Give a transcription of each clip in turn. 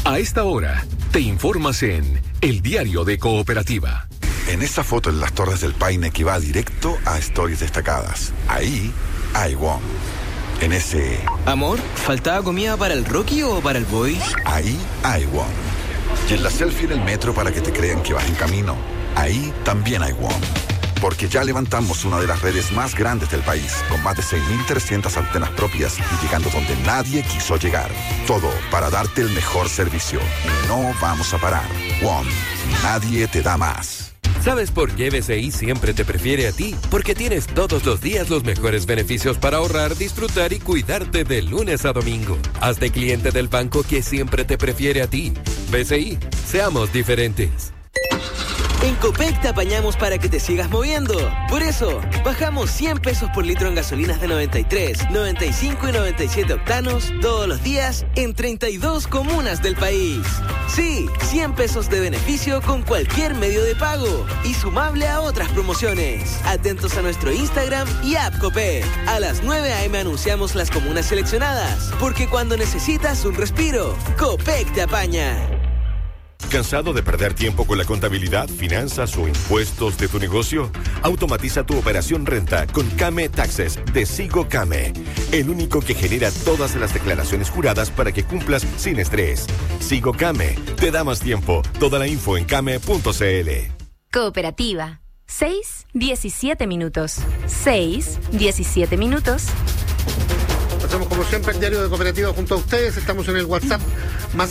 A esta hora, te informas en El Diario de Cooperativa. En esa foto en las Torres del Paine que va directo a Stories Destacadas. Ahí hay WOM. En ese... Amor, ¿faltaba comida para el Rocky o para el Boy? Ahí hay WOM. Y en la selfie en el metro para que te crean que vas en camino. Ahí también hay WOM. Porque ya levantamos una de las redes más grandes del país, con más de 6.300 antenas propias y llegando donde nadie quiso llegar. Todo para darte el mejor servicio. Y no vamos a parar. WOM. Nadie te da más. ¿Sabes por qué BCI siempre te prefiere a ti? Porque tienes todos los días los mejores beneficios para ahorrar, disfrutar y cuidarte de lunes a domingo. Hazte cliente del banco que siempre te prefiere a ti. BCI, seamos diferentes. En Copec te apañamos para que te sigas moviendo. Por eso, bajamos 100 pesos por litro en gasolinas de 93, 95 y 97 octanos todos los días en 32 comunas del país. Sí, 100 pesos de beneficio con cualquier medio de pago y sumable a otras promociones. Atentos a nuestro Instagram y app Copec. A las 9 a.m. anunciamos las comunas seleccionadas, porque cuando necesitas un respiro, Copec te apaña. ¿Cansado de perder tiempo con la contabilidad, finanzas o impuestos de tu negocio? Automatiza tu operación renta con Came Taxes de Sigo Came, el único que genera todas las declaraciones juradas para que cumplas sin estrés. Sigo Came, te da más tiempo. Toda la info en came.cl. Cooperativa. 6:17 minutos. 6:17 minutos. Hacemos como siempre el Diario de Cooperativa junto a ustedes. Estamos en el WhatsApp más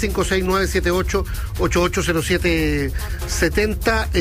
56978880770.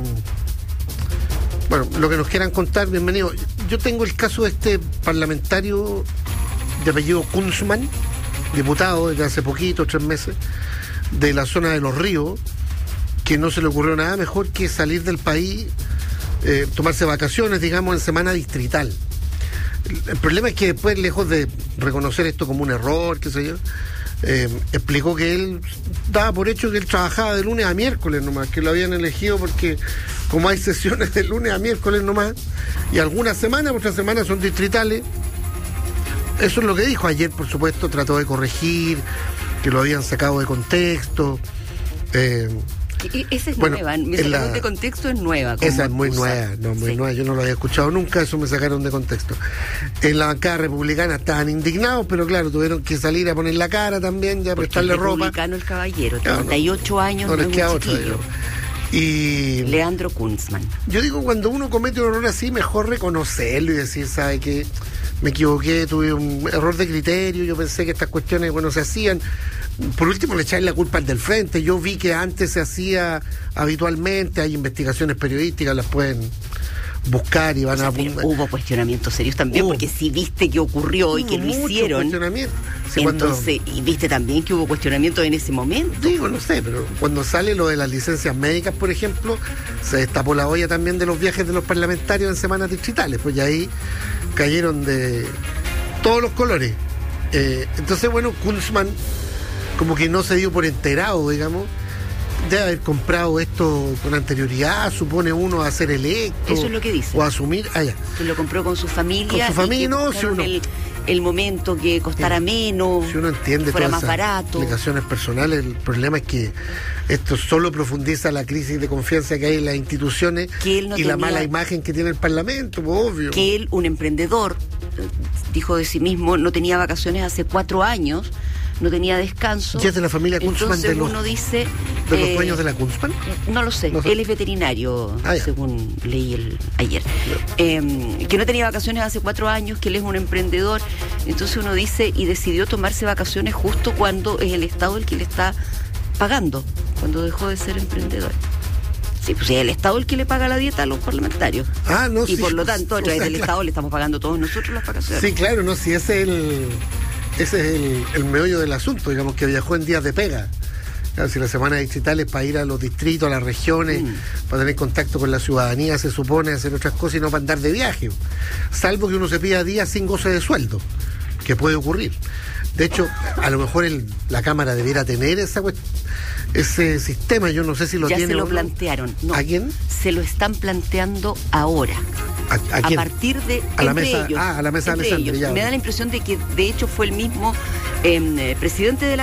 Bueno, lo que nos quieran contar, bienvenido. Yo tengo el caso de este parlamentario de apellido Kunzman, diputado desde hace poquito, 3 meses, de la zona de Los Ríos, que no se le ocurrió nada mejor que salir del país, tomarse vacaciones, digamos, en semana distrital. El problema es que después, lejos de reconocer esto como un error, qué sé yo, explicó que él daba por hecho que él trabajaba de lunes a miércoles nomás, que lo habían elegido porque como hay sesiones de lunes a miércoles nomás, y algunas semanas, otras semanas son distritales. Eso es lo que dijo ayer, por supuesto, trató de corregir, que lo habían sacado de contexto. Esa es bueno, nueva, me sacaron de contexto, es nueva. Esa es muy nueva, nueva, yo no lo había escuchado nunca, eso me sacaron de contexto. En la bancada republicana estaban indignados, pero claro, tuvieron que salir a poner la cara también, ya prestarle ropa. Republicano el caballero, 38 años, no no les queda otro. Y Leandro Kunzman. Yo digo, cuando uno comete un error así, mejor reconocerlo y decir, ¿sabe qué? Me equivoqué, tuve un error de criterio, yo pensé que estas cuestiones, bueno, se hacían. Por último, le echáis la culpa al del frente. Yo vi que antes se hacía habitualmente, hay investigaciones periodísticas, las pueden buscar y van a... Hubo cuestionamientos serios también, porque si viste que ocurrió y que lo hicieron, sí, entonces, y viste también que hubo cuestionamientos en ese momento. Digo, no sé, pero cuando sale lo de las licencias médicas, por ejemplo, se destapó la olla también de los viajes de los parlamentarios en semanas distritales, pues ya ahí cayeron de todos los colores. Entonces, bueno, Kunzman como que no se dio por enterado, digamos, de haber comprado esto con anterioridad, supone uno a ser electo. Eso es lo que dice. O asumir, ya. Que lo compró con su familia. Con su familia, no, si uno... el momento que costara menos, si uno entiende, fuera todas más barato. Explicaciones personales, el problema es que esto solo profundiza la crisis de confianza que hay en las instituciones y la mala imagen que tiene el Parlamento, obvio. Que él, un emprendedor, dijo de sí mismo, no tenía vacaciones hace 4 años, no tenía descanso. ¿Ya es de la familia Kunzman? Entonces uno dice... ¿De los dueños de la Kunzman? No lo sé, él es veterinario, según leí ayer. Que no tenía vacaciones hace 4 años, que él es un emprendedor. Entonces uno dice, y decidió tomarse vacaciones justo cuando es el Estado el que le está pagando, cuando dejó de ser emprendedor. Sí, pues es el Estado el que le paga la dieta a los parlamentarios. No, y por lo tanto, a través del Estado le estamos pagando todos nosotros las vacaciones. Sí, claro, no, si ese es el meollo del asunto, digamos, que viajó en días de pega. Claro, si la semana distrital es para ir a los distritos, a las regiones, para tener contacto con la ciudadanía, se supone, hacer otras cosas y no para andar de viaje. Salvo que uno se pida días sin goce de sueldo, que puede ocurrir. De hecho, a lo mejor la Cámara debiera tener ese sistema, yo no sé si lo tiene. Ya se lo plantearon. No, ¿a quién? Se lo están planteando ahora. ¿A quién? A partir de a la mesa, ellos. a la mesa de Alessandri. Me da la impresión de que de hecho fue el mismo presidente de la